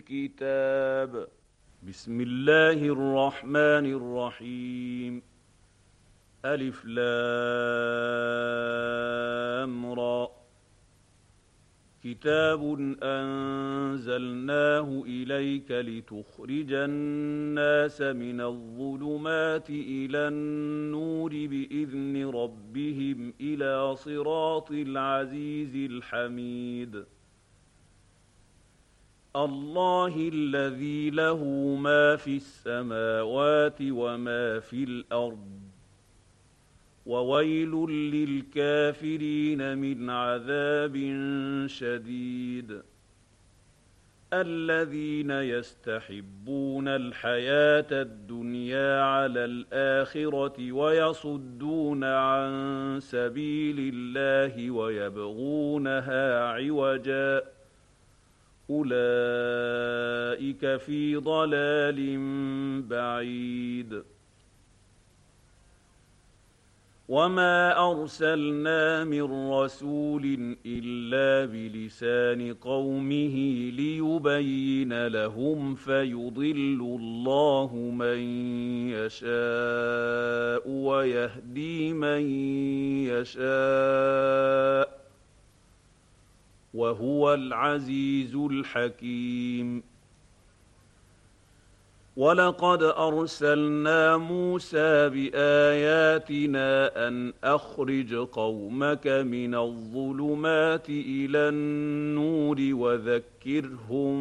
الكتاب. بسم الله الرحمن الرحيم. ألف لام را. كتاب أنزلناه إليك لتخرج الناس من الظلمات إلى النور بإذن ربهم إلى صراط العزيز الحميد. الله الذي له ما في السماوات وما في الأرض، وويل للكافرين من عذاب شديد. الذين يستحبون الحياة الدنيا على الآخرة ويصدون عن سبيل الله ويبغونها عوجا، أولئك في ضلال بعيد. وما أرسلنا من رسول إلا بلسان قومه ليبين لهم، فيضل الله من يشاء ويهدي من يشاء، وهو العزيز الحكيم. ولقد أرسلنا موسى بآياتنا أن أخرج قومك من الظلمات إلى النور وذكرهم